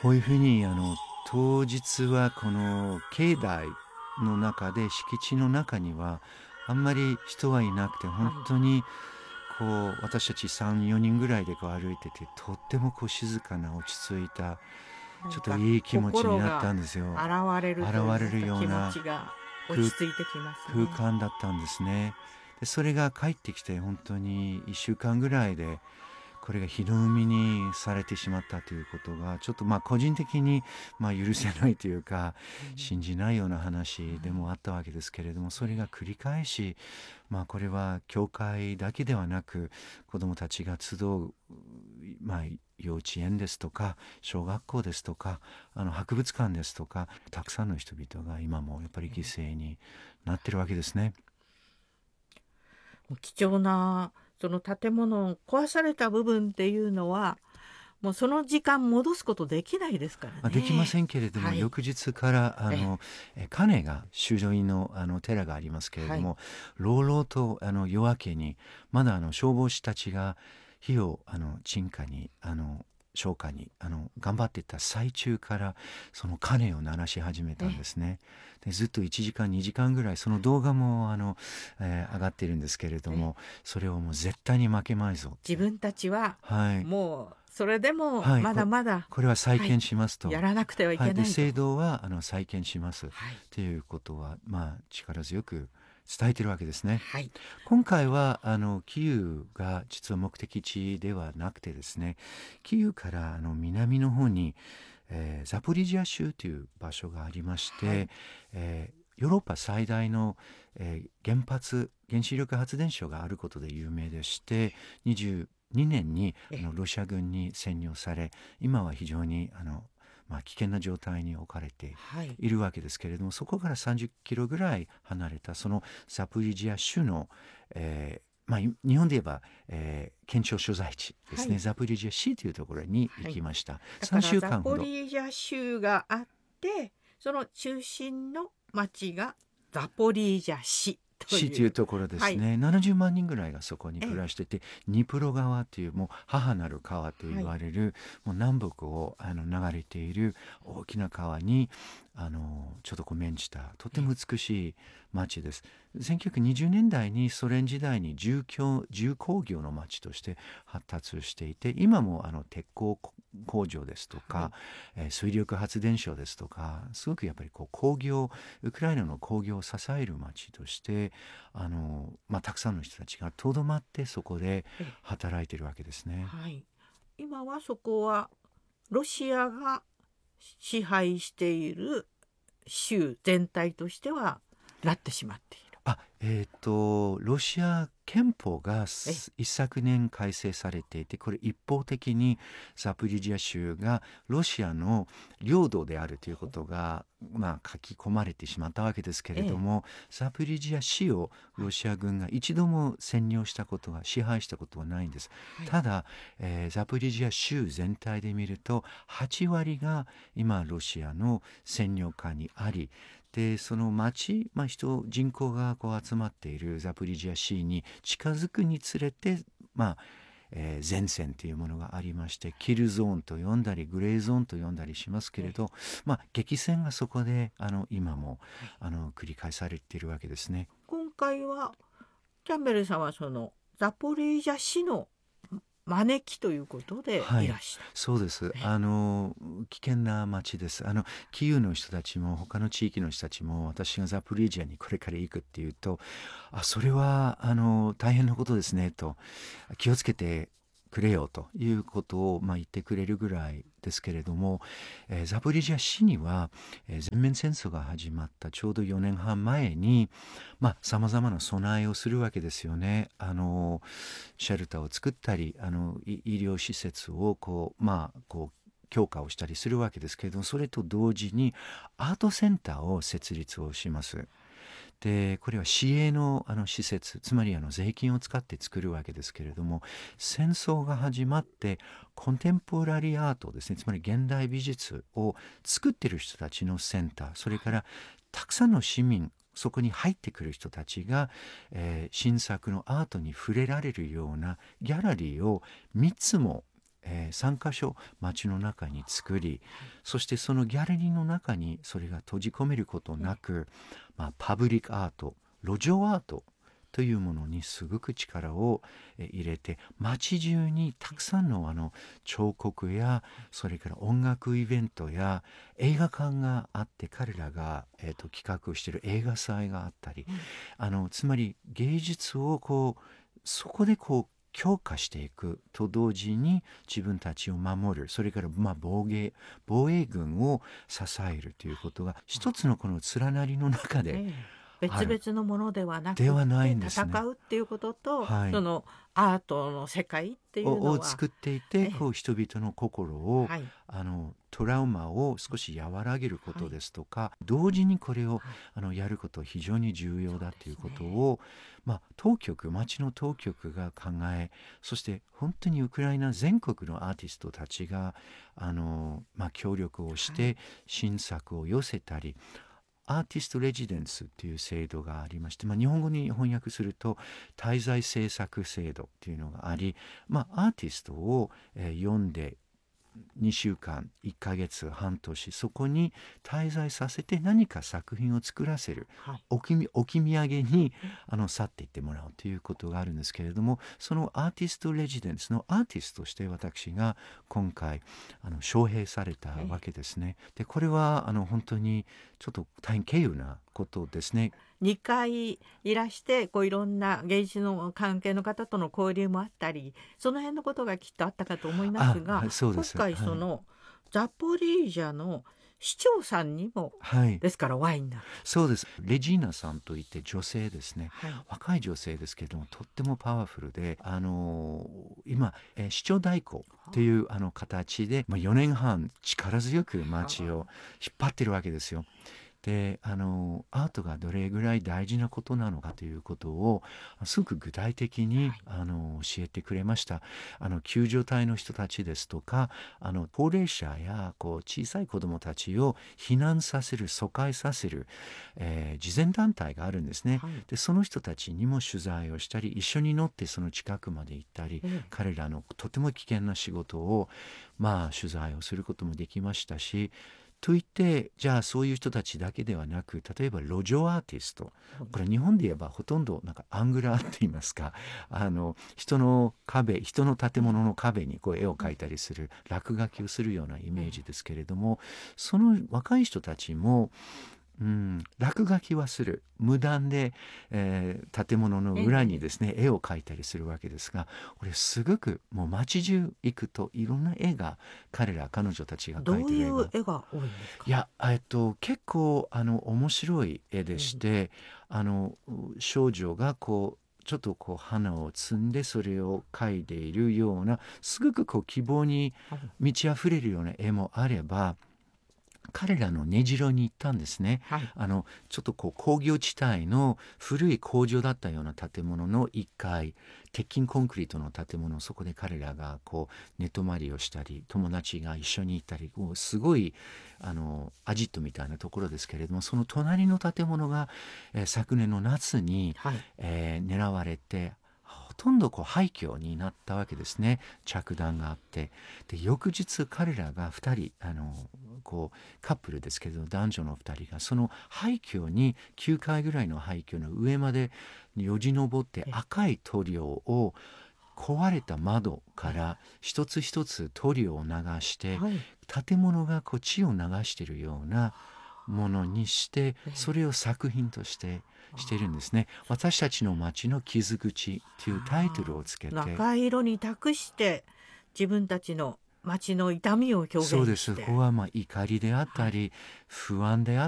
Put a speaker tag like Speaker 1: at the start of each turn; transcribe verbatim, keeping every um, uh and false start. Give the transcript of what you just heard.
Speaker 1: こういうふうにあの当日はこの境内の中で敷地の中にはあんまり人はいなくて、本
Speaker 2: はい。
Speaker 1: 当にこう私たちさん、よにんぐらいでこう歩いてて、とってもこう静かな落ち着いたちょっと
Speaker 2: なんか
Speaker 1: いい気持ちになっ
Speaker 2: 心が
Speaker 1: たんですよ。
Speaker 2: 洗われる
Speaker 1: 現
Speaker 2: と言い
Speaker 1: れる
Speaker 2: ますか、気持
Speaker 1: ような
Speaker 2: ちが落
Speaker 1: 空、
Speaker 2: ち着いてきます
Speaker 1: 空
Speaker 2: ね。
Speaker 1: 間だったんですね。でそれが帰ってきて本当にいっしゅうかんぐらいでこれが火の海にされてしまったということがちょっとまあ個人的にまあ許せないというか、
Speaker 2: うん、
Speaker 1: 信じないような話で
Speaker 2: はい。
Speaker 1: もあったわけですけれども、それが繰り返し、まあこれは教会だけではなく子どもたちが集う、まあ幼稚園ですとか小学校ですとかあの博物館ですとか、たくさんの人々が今もやっぱり犠牲になってるわけですね。
Speaker 2: もう貴重なその建物壊された部分っていうのはもうその時間戻すことできないですから
Speaker 1: まあ、できま
Speaker 2: ね。
Speaker 1: せんけれども、
Speaker 2: はい。
Speaker 1: 翌日からあ
Speaker 2: え、
Speaker 1: のえ鐘が修女院のあの寺がありますけれ
Speaker 2: はい。
Speaker 1: ども、朗々とあの夜明けにまだあの消防士たちが火をあの鎮火にあの消火にあの頑張っていた最中からその鐘を鳴らし始めたん
Speaker 2: え、
Speaker 1: ですね。でずっといちじかんにじかんぐらいその動画もあの、えー上がっているんですけれど
Speaker 2: え、
Speaker 1: も、それをもう絶対に負けまいぞって、
Speaker 2: 自分たちは
Speaker 1: はい
Speaker 2: もうそれでも
Speaker 1: はい、
Speaker 2: ま
Speaker 1: これ
Speaker 2: だまだ、
Speaker 1: これは再
Speaker 2: はい、
Speaker 1: 建しますと。
Speaker 2: やらなくてはい
Speaker 1: はい、で
Speaker 2: けないと。
Speaker 1: 制度はあの再建します
Speaker 2: はい。
Speaker 1: ということは、まあ、力強く伝えてるわけですね。
Speaker 2: はい。
Speaker 1: 今回はあのキーウが実は目的地ではなくてですね、キーウからあの南の方に、えーザポリジア州という場所がありまし
Speaker 2: はい。
Speaker 1: て、えーヨーロッパ最大の、えー原発原子力発電所があることで有名でして、にじゅうにねんに
Speaker 2: え、
Speaker 1: あのロシア軍に占領され、今は非常にあの、まあ、危険な状態に置かれて
Speaker 2: はい。
Speaker 1: いるわけですけれども、そこからさんじゅっキロぐらい離れたそのザポリジア州の、えーまあ、い日本で言えば、えー県庁所在地ですね、
Speaker 2: はい。
Speaker 1: ザポリジア市というところに行
Speaker 2: はい。
Speaker 1: きました。3
Speaker 2: だから
Speaker 1: 週間ほど。
Speaker 2: ザポリージャ州があって、その中心の町がザポリージャ市と
Speaker 1: 市と
Speaker 2: いう。
Speaker 1: いうところで
Speaker 2: はい。
Speaker 1: すね。ななじゅうまん人ぐらいがそこに
Speaker 2: ええ。
Speaker 1: 暮らしてて、ニプロ川というもう母なる川と言
Speaker 2: はい。
Speaker 1: われる、もう南北をあの流れている大きな川にあのちょっとこう面したとて
Speaker 2: ええ。
Speaker 1: も美しい町です。せんきゅうひゃくにじゅうねんだいにソ連時代に重工重工業の町として発達していて、今もあの鉄鋼工場ですとか、
Speaker 2: はい。
Speaker 1: えー水力発電所ですとか、すごくやっぱりこう工業ウクライナの工業を支える町としてあの、まあ、たくさんの人たちがとどまってそこで
Speaker 2: ええ。
Speaker 1: 働いてるわけですね。
Speaker 2: はい。今はそこはロシアが支配している州全体としてはなってしまっている。
Speaker 1: あ、えっ、とロシア憲法が
Speaker 2: え、
Speaker 1: 一昨年改正されていて、これ一方的にザポリジア州がロシアの領土であるということが、まあ、書き込まれてしまったわけですけれ
Speaker 2: ええ。
Speaker 1: ども、ザポリジア市を
Speaker 2: はい。
Speaker 1: ロシア軍が一度も占領したことは支配したことはないんです。
Speaker 2: はい。
Speaker 1: ただ、えーザポリジア州全体で見るとはち割が今ロシアの占領下にあり、でその町、まあ、人人口がこう集まっているザポリジア市に近づくにつれて、まあえー前線というものがありまして、キルゾーンと呼んだりグレーゾーンと呼んだりしますけ
Speaker 2: ええ。
Speaker 1: れど、まあ、激戦がそこであの今も
Speaker 2: はい。
Speaker 1: あの繰り返されているわけですね。
Speaker 2: 今回はキャンベルさんはそのザポリージャ市の招きということで
Speaker 1: はい、
Speaker 2: いらした。
Speaker 1: そうです。
Speaker 2: え、
Speaker 1: あの危険な街です。あのキーウの人たちも他の地域の人たちも、私がザポリージャにこれから行くっていうと、あ、それはあの大変なことですねと、気をつけてくれよということを、まあ、言ってくれるぐらいですけれども、えーザポリージャ市には、えー全面戦争が始まったちょうどよねんはん前にさまざ、まな備えをするわけですよね。あのシェルターを作ったり、あの医医療施設をこう、まあ、こう強化をしたりするわけですけれども、それと同時にアートセンターを設立をします。でこれは市営のあの施設、つまりあの税金を使って作るわけですけれども、戦争が始まってコンテンポラリーアートですね、つまり現代美術を作ってる人たちのセンター、それからたくさんの市民、そこに入ってくる人たちが、えー新作のアートに触れられるようなギャラリーをみっつもえー、さんかしょ街の中に作り、そしてそのギャラリーの中にそれが閉じ込めることなく、まあ、パブリックアート、路上アートというものにすごく力を入れて、街中にたくさんのあの彫刻や、それから音楽イベントや映画館があって、彼らが、えーと企画している映画祭があったり、
Speaker 2: うん
Speaker 1: あのつまり芸術をこうそこでこう強化していくと同時に、自分たちを守る、それからまあ防衛防衛軍を支えるということが一つのこの連なりの中で、
Speaker 2: ええ別々のものではなくて
Speaker 1: ではないんですね
Speaker 2: 戦うっていうことと、
Speaker 1: はい
Speaker 2: そのアートの世界っていうのは
Speaker 1: をを作っていて、
Speaker 2: ええ
Speaker 1: こう人々の心を、
Speaker 2: はい
Speaker 1: あのトラウマを少し和らげることですとか、同時にこれを
Speaker 2: はい
Speaker 1: あのやることは非常に重要だということ
Speaker 2: そうです
Speaker 1: を、まあ、当局町の当局が考え、そして本当にウクライナ全国のアーティストたちがあの、まあ、協力をし
Speaker 2: は
Speaker 1: て新作を寄せたり、アーティストレジデンスという制度がありまして、まあ、日本語に翻訳すると滞在制作制度というのがあり、まあ、アーティストを、えー読んでにしゅうかん、いっかげつ、半年、そこに滞在させて何か作品を作らせる、
Speaker 2: はい
Speaker 1: おきみおき土産にあの去っていってもらうということがあるんですけれども、そのアーティストレジデンスのアーティストとして私が今回あの招聘されたわけですね。でこれはあの本当にちょっと大変稀有なことですね。
Speaker 2: にかいいらしてこういろんな芸術の関係の方との交流もあったり、その辺のことがきっとあったかと思いますが、
Speaker 1: あはいそうで
Speaker 2: 今
Speaker 1: す
Speaker 2: 回その、ザポリージャの市長さんにも
Speaker 1: はい
Speaker 2: ですからワインだ、
Speaker 1: そうです。レジーナさんといって女性ですね。
Speaker 2: はい
Speaker 1: 若い女性ですけれども、とってもパワフルで、あのー今、えー市長代行というあの形で、まあ、よねんはん力強く街を引っ張ってるわけですよ。であのアートがどれぐらい大事なことなのかということをすごく具体的に、あの教えてくれました。あの救助隊の人たちですとか、あの高齢者やこう小さい子どもたちを避難させる、疎開させる、えー、慈善団体があるんですね。
Speaker 2: はい
Speaker 1: でその人たちにも取材をしたり、一緒に乗ってその近くまで行ったり、
Speaker 2: ええ
Speaker 1: 彼らのとても危険な仕事を、まあ、取材をすることもできましたし、といってじゃあそういう人たちだけではなく、例えば路上アーティスト、これ日本で言えばほとんどなんかアングラーって言いますか、あの人の壁、人の建物の壁にこう絵を描いたりする、落書きをするようなイメージですけれども、その若い人たちもうん、落書きはする、無断で、えー建物の裏にですね、絵を描いたりするわけですが、これすごくもう街中行くといろんな絵が、彼ら彼女たちが
Speaker 2: どうい
Speaker 1: 描いてる絵が
Speaker 2: う絵が多いんですか。
Speaker 1: いや、えっと、結構あの面白い絵でして、あの少女がこうちょっとこう花を摘んでそれを描いているような、すごくこう希望に満ち溢れるような絵もあれば、彼らの根城に行ったんですね。
Speaker 2: はい
Speaker 1: あのちょっとこう工業地帯の古い工場だったような建物のいっかい、鉄筋コンクリートの建物、そこで彼らがこう寝泊まりをしたり、友達が一緒に行ったり、こうすごいあのアジトみたいなところですけれども、その隣の建物が、えー昨年の夏に、
Speaker 2: はい
Speaker 1: えー狙われて、ほとんどこう廃墟になったわけですね。着弾があって、で翌日彼らがふたり、あのこうカップルですけど、男女のふたりがその廃墟にきゅうかいぐらいの廃墟の上までよじ登って、赤い塗料を壊れた窓から一つ一つ塗料を流して、
Speaker 2: はい
Speaker 1: 建物がこう血を流しているようなものにして、
Speaker 2: ええ
Speaker 1: それを作品としてしてるんですね。私たちの街の傷口というタイトルをつけて、
Speaker 2: 中色に託して自分たちの街の痛みを表現して、
Speaker 1: そうです。ここはまあ怒りであったり、不安であ